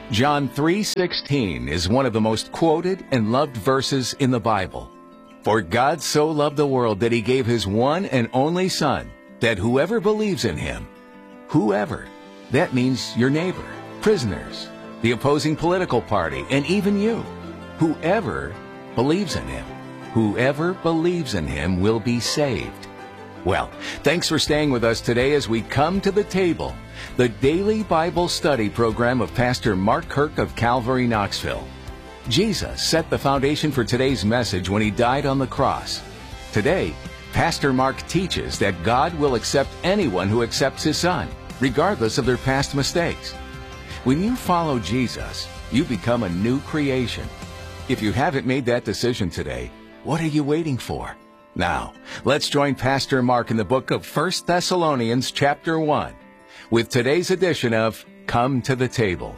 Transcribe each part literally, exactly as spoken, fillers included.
John three sixteen is one of the most quoted and loved verses in the Bible. For God so loved the world that he gave his one and only Son, that whoever believes in him, whoever, that means your neighbor, prisoners, the opposing political party, and even you, whoever believes in him, whoever believes in him will be saved. Well, thanks for staying with us today as we come to the table, the daily Bible study program of Pastor Mark Kirk of Calvary, Knoxville. Jesus set the foundation for today's message when he died on the cross. Today, Pastor Mark teaches that God will accept anyone who accepts his Son, regardless of their past mistakes. When you follow Jesus, you become a new creation. If you haven't made that decision today, what are you waiting for? Now, let's join Pastor Mark in the book of First Thessalonians chapter one with today's edition of Come to the Table.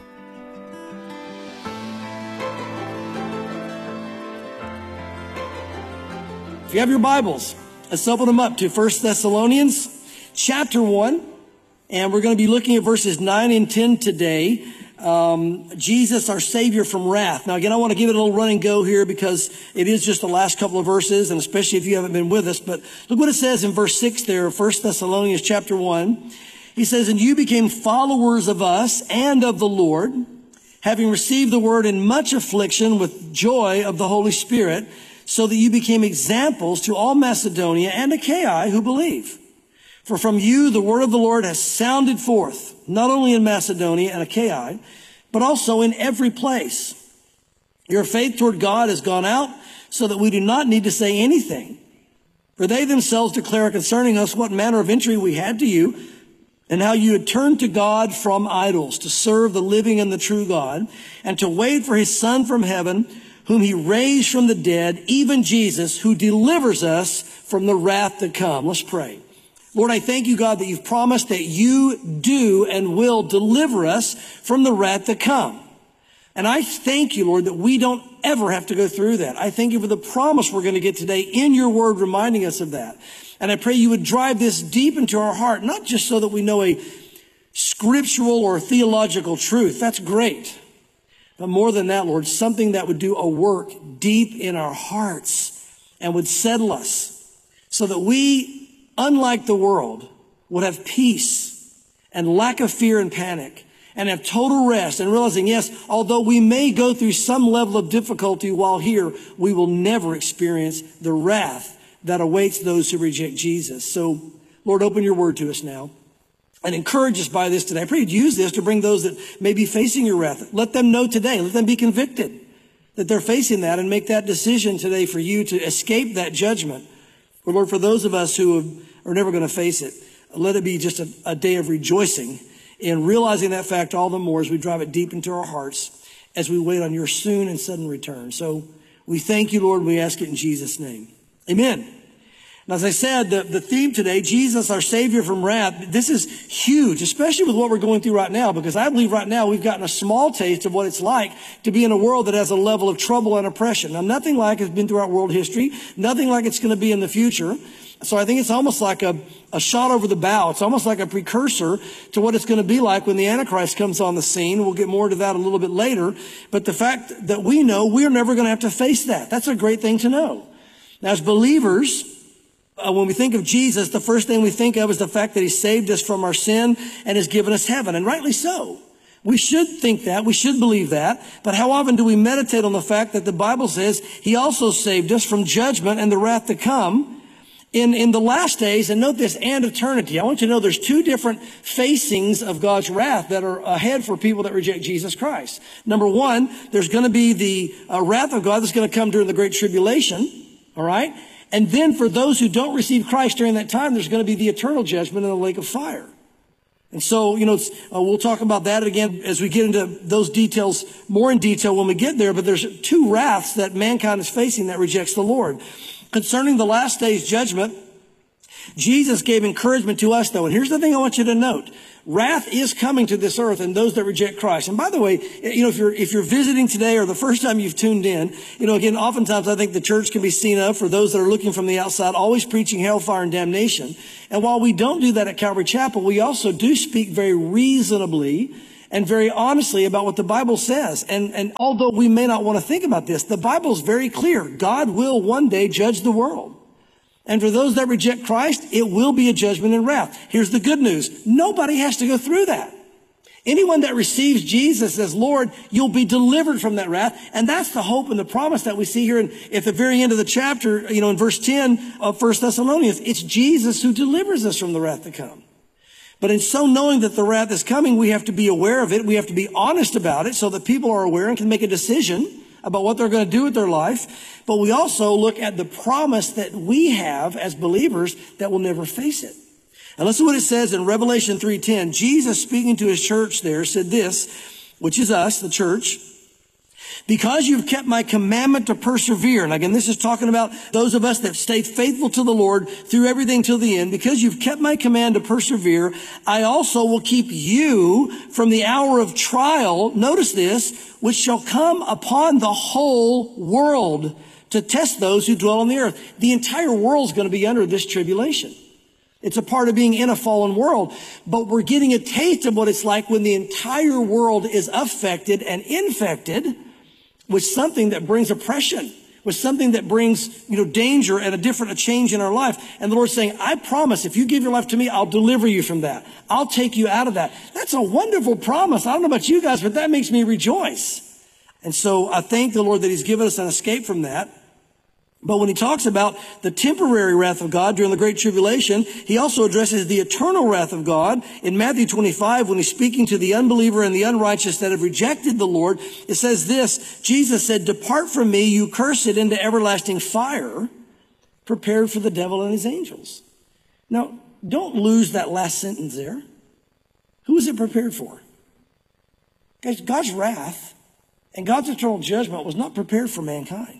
If you have your Bibles, let's open them up to First Thessalonians chapter one, and we're going to be looking at verses nine and ten today. Um, Jesus, our Savior from wrath. Now, again, I want to give it a little run and go here because it is just the last couple of verses, and especially if you haven't been with us. But look what it says in verse six there, First Thessalonians chapter one. He says, "And you became followers of us and of the Lord, having received the word in much affliction with joy of the Holy Spirit, so that you became examples to all Macedonia and Achaia who believe. For from you the word of the Lord has sounded forth, not only in Macedonia and Achaia, but also in every place. Your faith toward God has gone out, so that we do not need to say anything. For they themselves declare concerning us what manner of entry we had to you, and how you had turned to God from idols, to serve the living and the true God, and to wait for his Son from heaven, whom he raised from the dead, even Jesus, who delivers us from the wrath to come." Let's pray. Lord, I thank you, God, that you've promised that you do and will deliver us from the wrath to come. And I thank you, Lord, that we don't ever have to go through that. I thank you for the promise we're going to get today in your word reminding us of that. And I pray you would drive this deep into our heart, not just so that we know a scriptural or theological truth. That's great. But more than that, Lord, something that would do a work deep in our hearts and would settle us so that we, unlike the world, would have peace and lack of fear and panic and have total rest and realizing, yes, although we may go through some level of difficulty while here, we will never experience the wrath that awaits those who reject Jesus. So, Lord, open your word to us now and encourage us by this today. I pray you'd use this to bring those that may be facing your wrath. Let them know today. Let them be convicted that they're facing that and make that decision today for you to escape that judgment. But Lord, for those of us who have, are never going to face it, let it be just a, a day of rejoicing in realizing that fact all the more as we drive it deep into our hearts as we wait on your soon and sudden return. So we thank you, Lord. We ask it in Jesus' name. Amen. Now, as I said, the, the theme today, Jesus, our Savior from wrath, this is huge, especially with what we're going through right now, because I believe right now we've gotten a small taste of what it's like to be in a world that has a level of trouble and oppression. Now, nothing like it's been throughout world history, nothing like it's going to be in the future. So I think it's almost like a, a shot over the bow. It's almost like a precursor to what it's going to be like when the Antichrist comes on the scene. We'll get more to that a little bit later. But the fact that we know we're never going to have to face that, that's a great thing to know. Now, as believers, Uh, when we think of Jesus, the first thing we think of is the fact that he saved us from our sin and has given us heaven, and rightly so. We should think that. We should believe that. But how often do we meditate on the fact that the Bible says he also saved us from judgment and the wrath to come in, in the last days, and note this, and eternity. I want you to know there's two different facings of God's wrath that are ahead for people that reject Jesus Christ. Number one, there's going to be the uh, wrath of God that's going to come during the Great Tribulation, all right? And then for those who don't receive Christ during that time, there's going to be the eternal judgment in the lake of fire. And so, you know, it's, uh, we'll talk about that again as we get into those details more in detail when we get there. But there's two wraths that mankind is facing that rejects the Lord. Concerning the last day's judgment, Jesus gave encouragement to us, though. And here's the thing I want you to note. Wrath is coming to this earth and those that reject Christ. And by the way, you know, if you're, if you're visiting today or the first time you've tuned in, you know, again, oftentimes I think the church can be seen of, for those that are looking from the outside, always preaching hellfire and damnation. And while we don't do that at Calvary Chapel, we also do speak very reasonably and very honestly about what the Bible says. And, and although we may not want to think about this, the Bible's very clear. God will one day judge the world. And for those that reject Christ, it will be a judgment and wrath. Here's the good news. Nobody has to go through that. Anyone that receives Jesus as Lord, you'll be delivered from that wrath. And that's the hope and the promise that we see here in, at the very end of the chapter, you know, in verse ten of First Thessalonians. It's Jesus who delivers us from the wrath to come. But in so knowing that the wrath is coming, we have to be aware of it. We have to be honest about it so that people are aware and can make a decision about what they're going to do with their life. But we also look at the promise that we have as believers that will never face it. And listen to what it says in Revelation three ten. Jesus, speaking to his church there, said this, which is us, the church, because you've kept my commandment to persevere. And again, this is talking about those of us that stay faithful to the Lord through everything till the end. Because you've kept my command to persevere, I also will keep you from the hour of trial. Notice this, which shall come upon the whole world to test those who dwell on the earth. The entire world is going to be under this tribulation. It's a part of being in a fallen world, but we're getting a taste of what it's like when the entire world is affected and infected with something that brings oppression, with something that brings, you know, danger and a different, a change in our life. And the Lord's saying, I promise if you give your life to me, I'll deliver you from that. I'll take you out of that. That's a wonderful promise. I don't know about you guys, but that makes me rejoice. And so I thank the Lord that he's given us an escape from that. But when he talks about the temporary wrath of God during the Great Tribulation, he also addresses the eternal wrath of God. In Matthew twenty-five, when he's speaking to the unbeliever and the unrighteous that have rejected the Lord, it says this, Jesus said, depart from me, you cursed, into everlasting fire, prepared for the devil and his angels. Now, don't lose that last sentence there. Who is it prepared for? Guys, God's wrath and God's eternal judgment was not prepared for mankind.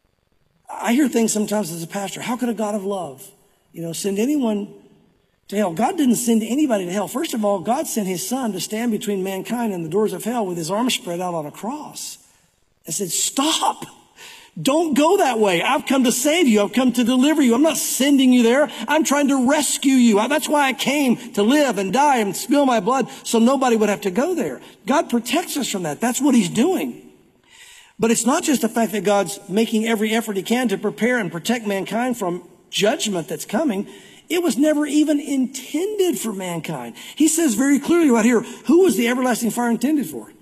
I hear things sometimes as a pastor. How could a God of love, you know, send anyone to hell? God didn't send anybody to hell. First of all, God sent his son to stand between mankind and the doors of hell with his arms spread out on a cross and said, stop. Don't go that way. I've come to save you. I've come to deliver you. I'm not sending you there. I'm trying to rescue you. That's why I came to live and die and spill my blood so nobody would have to go there. God protects us from that. That's what he's doing. But it's not just the fact that God's making every effort he can to prepare and protect mankind from judgment that's coming. It was never even intended for mankind. He says very clearly right here, who was the everlasting fire intended for?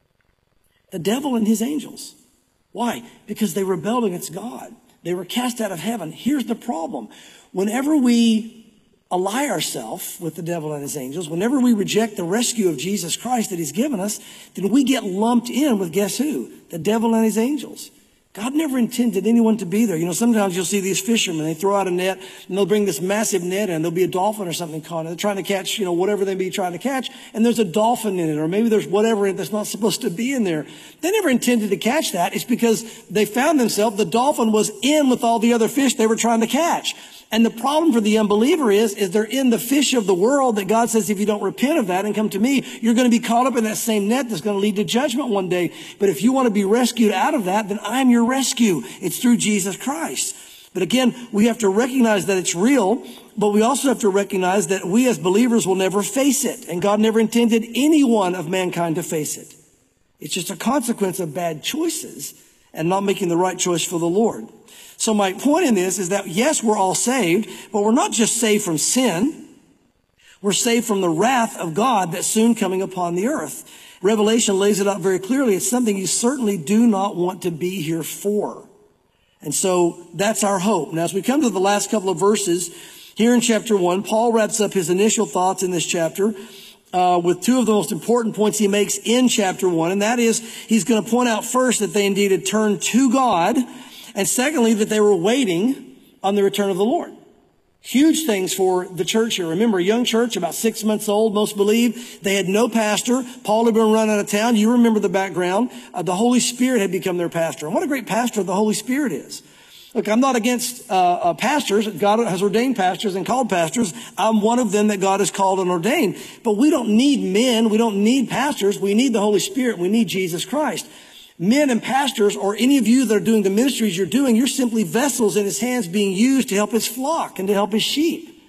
The devil and his angels. Why? Because they rebelled against God. They were cast out of heaven. Here's the problem. Whenever we ally ourselves with the devil and his angels, whenever we reject the rescue of Jesus Christ that he's given us, then we get lumped in with guess who? The devil and his angels. God never intended anyone to be there. You know, sometimes you'll see these fishermen, they throw out a net and they'll bring this massive net in. There'll be a dolphin or something caught. They're trying to catch, you know, whatever they be trying to catch. And there's a dolphin in it, or maybe there's whatever that's not supposed to be in there. They never intended to catch that. It's because they found themselves, the dolphin was in with all the other fish they were trying to catch. And the problem for the unbeliever is, is they're in the fish of the world that God says, if you don't repent of that and come to me, you're going to be caught up in that same net that's going to lead to judgment one day. But if you want to be rescued out of that, then I'm your rescue. It's through Jesus Christ. But again, we have to recognize that it's real, but we also have to recognize that we as believers will never face it. And God never intended any one of mankind to face it. It's just a consequence of bad choices and not making the right choice for the Lord. So my point in this is that, yes, we're all saved, but we're not just saved from sin. We're saved from the wrath of God that's soon coming upon the earth. Revelation lays it out very clearly. It's something you certainly do not want to be here for. And so that's our hope. Now, as we come to the last couple of verses here in chapter one, Paul wraps up his initial thoughts in this chapter uh, with two of the most important points he makes in chapter one. And that is, he's going to point out first that they indeed had turned to God, and secondly, that they were waiting on the return of the Lord. Huge things for the church here. Remember, a young church, about six months old, most believe. They had no pastor. Paul had been run out of town. You remember the background. Uh, the Holy Spirit had become their pastor. And what a great pastor the Holy Spirit is. Look, I'm not against uh, uh, pastors. God has ordained pastors and called pastors. I'm one of them that God has called and ordained. But we don't need men. We don't need pastors. We need the Holy Spirit. We need Jesus Christ. Men and pastors, or any of you that are doing the ministries you're doing, you're simply vessels in his hands being used to help his flock and to help his sheep.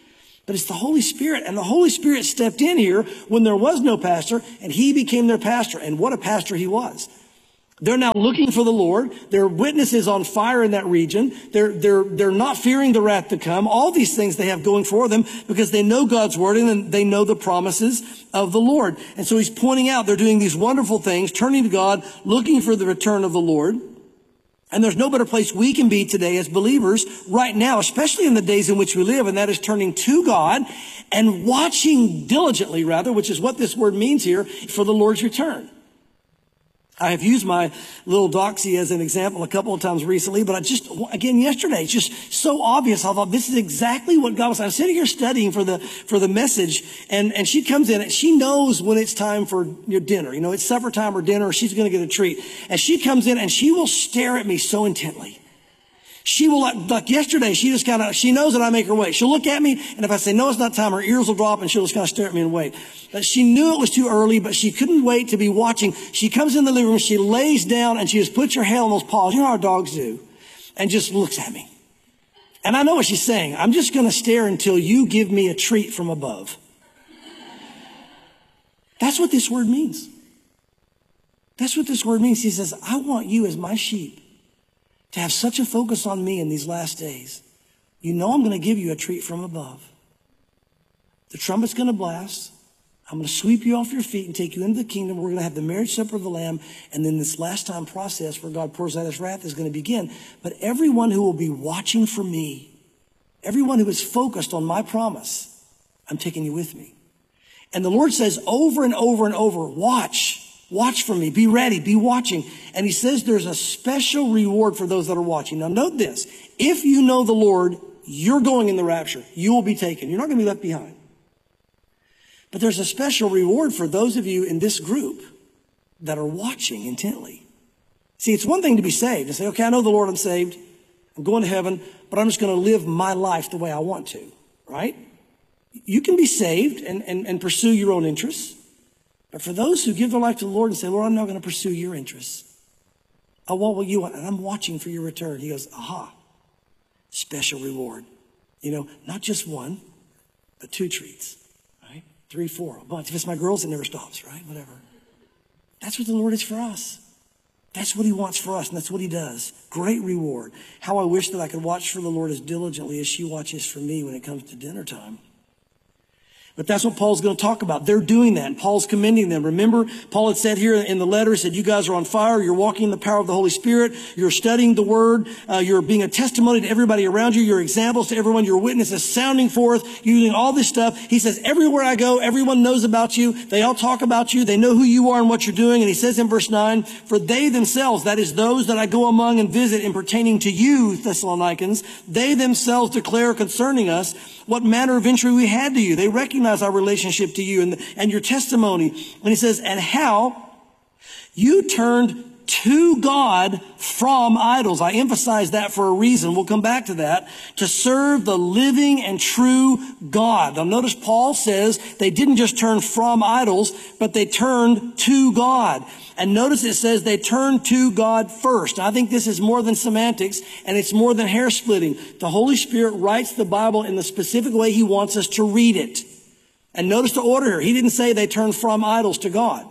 But it's the Holy Spirit. And the Holy Spirit stepped in here when there was no pastor, and he became their pastor. And what a pastor he was. They're now looking for the Lord. Their witness is on fire in that region. They're, they're, they're not fearing the wrath to come. All these things they have going for them because they know God's word and they know the promises of the Lord. And so he's pointing out they're doing these wonderful things, turning to God, looking for the return of the Lord. And there's no better place we can be today as believers right now, especially in the days in which we live, and that is turning to God and watching diligently, rather, which is what this word means here, for the Lord's return. I have used my little doxy as an example a couple of times recently, but I just, again, yesterday, it's just so obvious. I thought this is exactly what God was. I was sitting here studying for the, for the message, and, and she comes in and she knows when it's time for your dinner. You know, it's supper time or dinner, or she's going to get a treat. And she comes in and she will stare at me so intently. She will, like, like yesterday, she just kind of, she knows that I make her wait. She'll look at me, and if I say, no, it's not time, her ears will drop, and she'll just kind of stare at me and wait. But she knew it was too early, but she couldn't wait to be watching. She comes in the living room, she lays down, and she just puts her head on those paws. You know how our dogs do. And just looks at me. And I know what she's saying. I'm just going to stare until you give me a treat from above. That's what this word means. That's what this word means. He says, I want you as my sheep to have such a focus on me in these last days. You know I'm going to give you a treat from above. The trumpet's going to blast. I'm going to sweep you off your feet and take you into the kingdom. We're going to have the marriage supper of the Lamb. And then this last time process where God pours out his wrath is going to begin. But everyone who will be watching for me, everyone who is focused on my promise, I'm taking you with me. And the Lord says over and over and over, watch. Watch for me. Be ready. Be watching. And he says there's a special reward for those that are watching. Now note this. If you know the Lord, you're going in the rapture. You will be taken. You're not going to be left behind. But there's a special reward for those of you in this group that are watching intently. See, it's one thing to be saved and say, okay, I know the Lord, I'm saved. I'm going to heaven, but I'm just going to live my life the way I want to, right? You can be saved and, and, and pursue your own interests. But for those who give their life to the Lord and say, Lord, I'm not going to pursue your interests. Oh, what will you want? And I'm watching for your return. He goes, aha, special reward. You know, not just one, but two treats, right? Three, four, a bunch. If it's my girls, it never stops, right? Whatever. That's what the Lord is for us. That's what he wants for us, and that's what he does. Great reward. How I wish that I could watch for the Lord as diligently as she watches for me when it comes to dinner time. But that's what Paul's going to talk about. They're doing that, and Paul's commending them. Remember, Paul had said here in the letter, he said, you guys are on fire. You're walking in the power of the Holy Spirit. You're studying the word. Uh, you're being a testimony to everybody around you. You're examples to everyone. Your witness is sounding forth. You're doing all this stuff. He says, everywhere I go, everyone knows about you. They all talk about you. They know who you are and what you're doing. And he says in verse nine, for they themselves, that is those that I go among and visit in pertaining to you, Thessalonians, they themselves declare concerning us what manner of entry we had to you. They recognize our relationship to you and, and your testimony. And he says, and how you turned to God from idols. I emphasize that for a reason. We'll come back to that. To serve the living and true God. Now notice Paul says they didn't just turn from idols, but they turned to God. And notice it says they turned to God first. I think this is more than semantics, and it's more than hair splitting. The Holy Spirit writes the Bible in the specific way he wants us to read it. And notice the order here. He didn't say they turned from idols to God.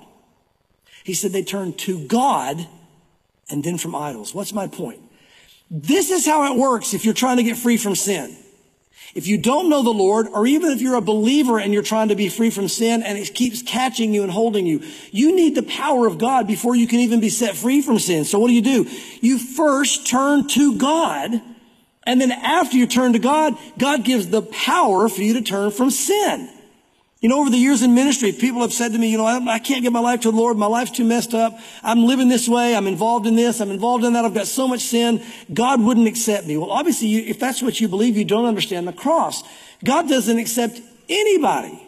He said they turned to God and then from idols. What's my point? This is how it works if you're trying to get free from sin. If you don't know the Lord, or even if you're a believer and you're trying to be free from sin and it keeps catching you and holding you, you need the power of God before you can even be set free from sin. So what do you do? You first turn to God, and then after you turn to God, God gives the power for you to turn from sin. You know, over the years in ministry, people have said to me, you know, I, I can't give my life to the Lord. My life's too messed up. I'm living this way. I'm involved in this. I'm involved in that. I've got so much sin. God wouldn't accept me. Well, obviously, you, if that's what you believe, you don't understand the cross. God doesn't accept anybody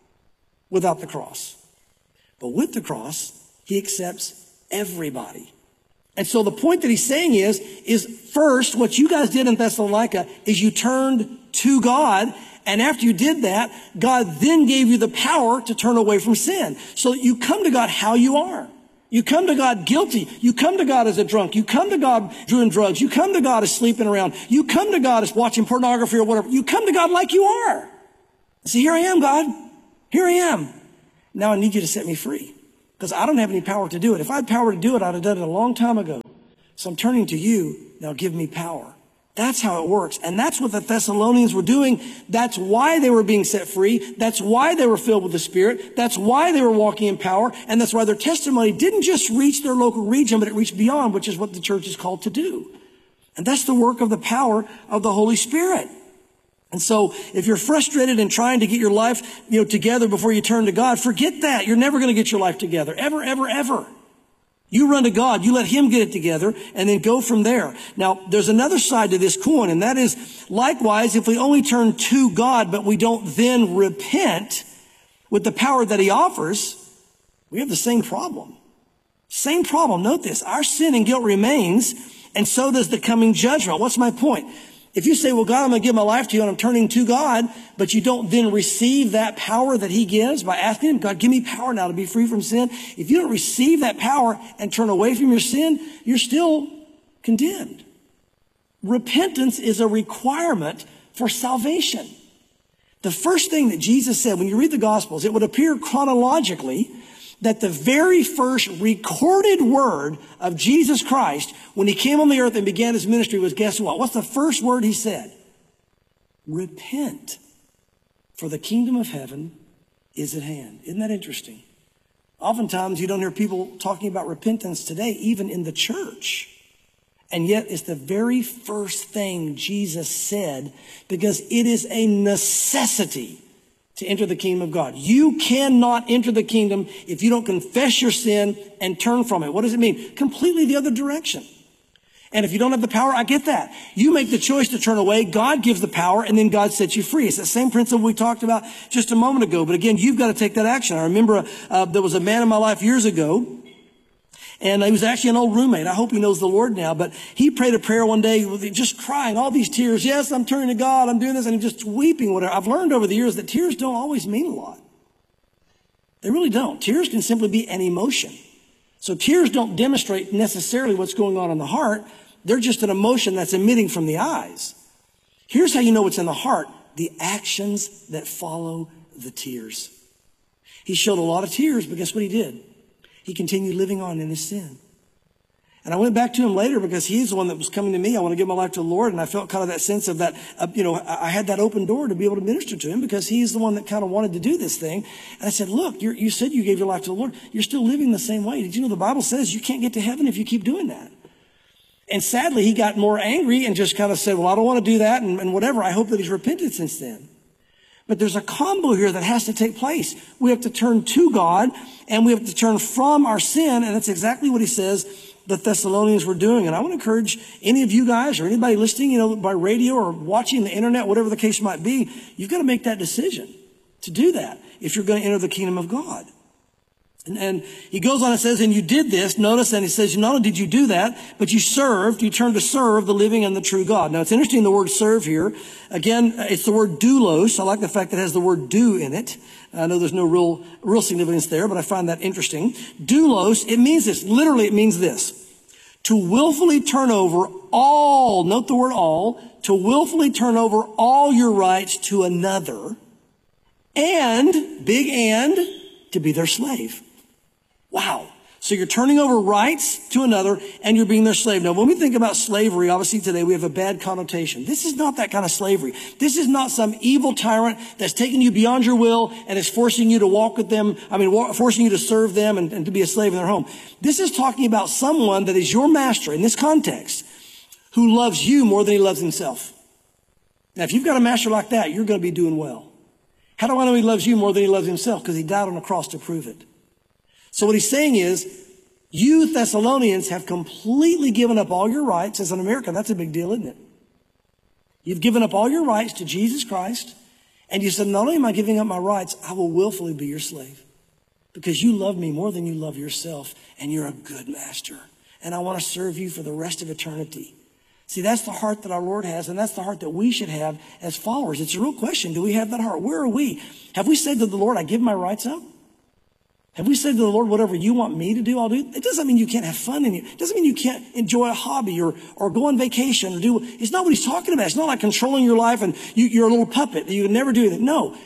without the cross. But with the cross, he accepts everybody. And so the point that he's saying is, is first, what you guys did in Thessalonica is you turned to God. And after you did that, God then gave you the power to turn away from sin. So you come to God how you are. You come to God guilty. You come to God as a drunk. You come to God doing drugs. You come to God as sleeping around. You come to God as watching pornography or whatever. You come to God like you are. say, here I am, God. Here I am. Now I need you to set me free because I don't have any power to do it. If I had power to do it, I'd have done it a long time ago. So I'm turning to you. Now give me power. That's how it works. And that's what the Thessalonians were doing. That's why they were being set free. That's why they were filled with the Spirit. That's why they were walking in power. And that's why their testimony didn't just reach their local region, but it reached beyond, which is what the church is called to do. And that's the work of the power of the Holy Spirit. And so if you're frustrated and trying to get your life, you know, together before you turn to God, forget that. You're never going to get your life together. Ever, ever, ever. You run to God, you let him get it together, and then go from there. Now, there's another side to this coin, and that is, likewise, if we only turn to God, but we don't then repent with the power that he offers, we have the same problem. Same problem. Note this. Our sin and guilt remains, and so does the coming judgment. What's my point? If you say, well, God, I'm going to give my life to you and I'm turning to God, but you don't then receive that power that he gives by asking him, God, give me power now to be free from sin. If you don't receive that power and turn away from your sin, you're still condemned. Repentance is a requirement for salvation. The first thing that Jesus said, when you read the Gospels, it would appear chronologically that the very first recorded word of Jesus Christ when he came on the earth and began his ministry was, guess what? What's the first word he said? Repent, for the kingdom of heaven is at hand. Isn't that interesting? Oftentimes you don't hear people talking about repentance today, even in the church. And yet it's the very first thing Jesus said because it is a necessity to enter the kingdom of God. You cannot enter the kingdom if you don't confess your sin and turn from it. What does it mean? Completely the other direction. And if you don't have the power, I get that. You make the choice to turn away. God gives the power, and then God sets you free. It's the same principle we talked about just a moment ago. But again, you've got to take that action. I remember uh, there was a man in my life years ago, and he was actually an old roommate. I hope he knows the Lord now. But he prayed a prayer one day, with just crying, all these tears. Yes, I'm turning to God. I'm doing this. And he's just weeping, whatever. I've learned over the years that tears don't always mean a lot. They really don't. Tears can simply be an emotion. So tears don't demonstrate necessarily what's going on in the heart. They're just an emotion that's emitting from the eyes. Here's how you know what's in the heart. The actions that follow the tears. He showed a lot of tears, but guess what he did? He continued living on in his sin. And I went back to him later because he's the one that was coming to me. I want to give my life to the Lord. And I felt kind of that sense of that, uh, you know, I had that open door to be able to minister to him because he's the one that kind of wanted to do this thing. And I said, look, you're, you said you gave your life to the Lord. You're still living the same way. Did you know the Bible says you can't get to heaven if you keep doing that? And sadly, he got more angry and just kind of said, well, I don't want to do that and, and whatever. I hope that he's repented since then. But there's a combo here that has to take place. We have to turn to God and we have to turn from our sin. And that's exactly what he says the Thessalonians were doing. And I want to encourage any of you guys or anybody listening, you know, by radio or watching the internet, whatever the case might be, you've got to make that decision to do that if you're going to enter the kingdom of God. And, and he goes on and says, and you did this. Notice, and he says, not only did you do that, but you served, you turned to serve the living and the true God. Now, it's interesting, the word serve here. Again, it's the word doulos. I like the fact that it has the word do in it. I know there's no real, real significance there, but I find that interesting. Doulos, it means this. Literally, it means this. To willfully turn over all, note the word all, to willfully turn over all your rights to another, and, big and, to be their slave. Wow. So you're turning over rights to another and you're being their slave. Now, when we think about slavery, obviously today we have a bad connotation. This is not that kind of slavery. This is not some evil tyrant that's taking you beyond your will and is forcing you to walk with them. I mean, forcing you to serve them and, and to be a slave in their home. This is talking about someone that is your master in this context who loves you more than he loves himself. Now, if you've got a master like that, you're going to be doing well. How do I know he loves you more than he loves himself? Because he died on the cross to prove it. So what he's saying is, you Thessalonians have completely given up all your rights. As an American, that's a big deal, isn't it? You've given up all your rights to Jesus Christ. And you said, not only am I giving up my rights, I will willfully be your slave. Because you love me more than you love yourself. And you're a good master. And I want to serve you for the rest of eternity. See, that's the heart that our Lord has. And that's the heart that we should have as followers. It's a real question. Do we have that heart? Where are we? Have we said to the Lord, I give my rights up? Have we said to the Lord, whatever you want me to do, I'll do? It doesn't mean you can't have fun in you. It doesn't mean you can't enjoy a hobby or, or go on vacation or do, it's not what he's talking about. It's not like controlling your life and you, you're a little puppet that you can never do anything. No.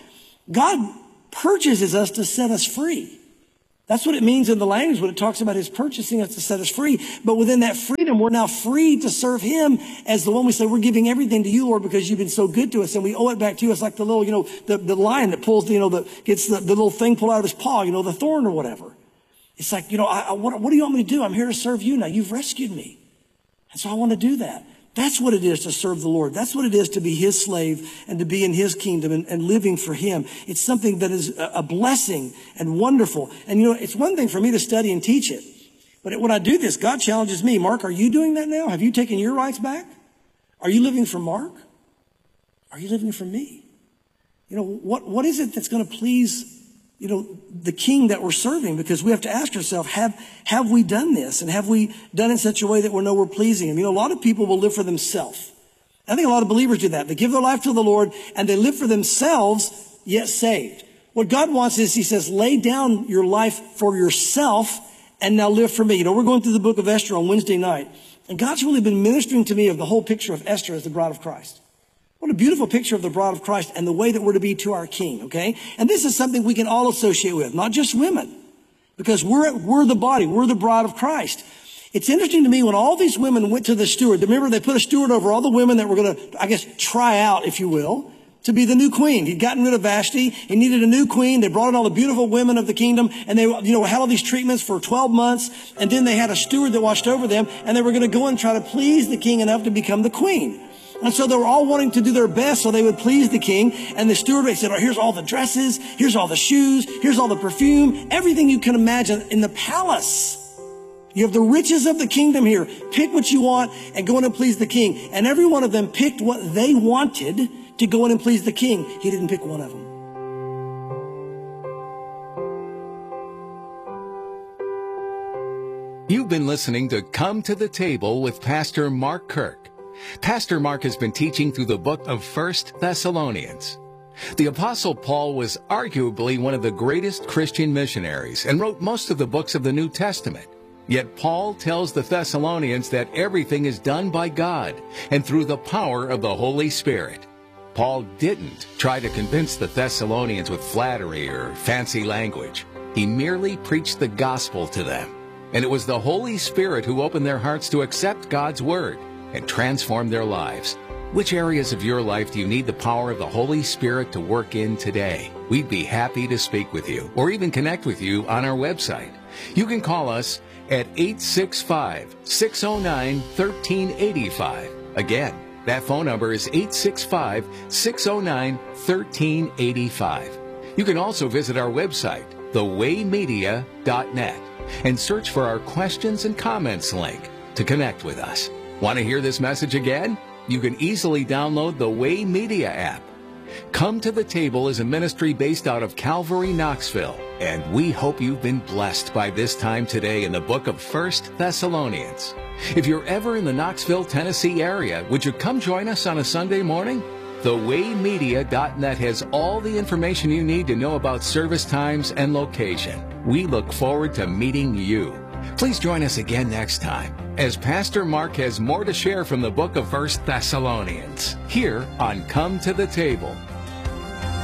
God purchases us to set us free. That's what it means in the language when it talks about his purchasing us to set us free. But within that freedom, we're now free to serve him as the one we say, we're giving everything to you, Lord, because you've been so good to us and we owe it back to you. It's like the little, you know, the, the lion that pulls, you know, the, gets the, the little thing pulled out of his paw, you know, the thorn or whatever. It's like, you know, I, I, what, what do you want me to do? I'm here to serve you now. You've rescued me. And so I want to do that. That's what it is to serve the Lord. That's what it is to be his slave and to be in his kingdom and, and living for him. It's something that is a, a blessing and wonderful. And you know, it's one thing for me to study and teach it. But when I do this, God challenges me. Mark, are you doing that now? Have you taken your rights back? Are you living for Mark? Are you living for me? You know, what, what is it that's going to please you know, the king that we're serving? Because we have to ask ourselves, have, have we done this? And have we done it in such a way that we know we're pleasing him? You know, a lot of people will live for themselves. I think a lot of believers do that. They give their life to the Lord and they live for themselves, yet saved. What God wants is, he says, lay down your life for yourself and now live for me. You know, we're going through the book of Esther on Wednesday night. And God's really been ministering to me of the whole picture of Esther as the bride of Christ. What a beautiful picture of the bride of Christ and the way that we're to be to our king, okay? And this is something we can all associate with, not just women, because we're, we're the body, we're the bride of Christ. It's interesting to me when all these women went to the steward. Remember, they put a steward over all the women that were going to, I guess, try out, if you will, to be the new queen. He'd gotten rid of Vashti. He needed a new queen. They brought in all the beautiful women of the kingdom, and they, you know, had all these treatments for twelve months. And then they had a steward that watched over them, and they were going to go and try to please the king enough to become the queen. And so they were all wanting to do their best so they would please the king. And the steward said, oh, here's all the dresses, here's all the shoes, here's all the perfume, everything you can imagine in the palace. You have the riches of the kingdom here. Pick what you want and go in and please the king. And every one of them picked what they wanted to go in and please the king. He didn't pick one of them. You've been listening to Come to the Table with Pastor Mark Kirk. Pastor Mark has been teaching through the book of First Thessalonians. The Apostle Paul was arguably one of the greatest Christian missionaries and wrote most of the books of the New Testament. Yet Paul tells the Thessalonians that everything is done by God and through the power of the Holy Spirit. Paul didn't try to convince the Thessalonians with flattery or fancy language. He merely preached the gospel to them. And it was the Holy Spirit who opened their hearts to accept God's word and transform their lives. Which areas of your life do you need the power of the Holy Spirit to work in today? We'd be happy to speak with you or even connect with you on our website. You can call us at eight six five, six oh nine, one three eight five. Again, that phone number is eight six five, six oh nine, one three eight five. You can also visit our website, the way media dot net, and search for our questions and comments link to connect with us. Want to hear this message again? You can easily download the Way Media app. Come to the Table is a ministry based out of Calvary, Knoxville, and we hope you've been blessed by this time today in the book of First Thessalonians. If you're ever in the Knoxville, Tennessee area, would you come join us on a Sunday morning? the way media dot net has all the information you need to know about service times and location. We look forward to meeting you. Please join us again next time as Pastor Mark has more to share from the book of First Thessalonians here on Come to the Table.